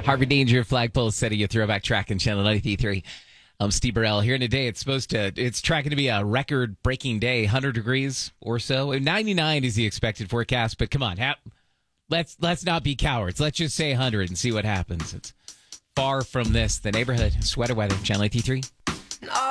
Harbor Danger, Flagpole City, a throwback track in Channel 93.3. I'm Steve Burrell. Here today, it's tracking to be a record-breaking day, 100 degrees or so. 99 is the expected forecast, but come on, let's not be cowards. Let's just say 100 and see what happens. It's far from this. The neighborhood, sweater weather, Channel 93.3.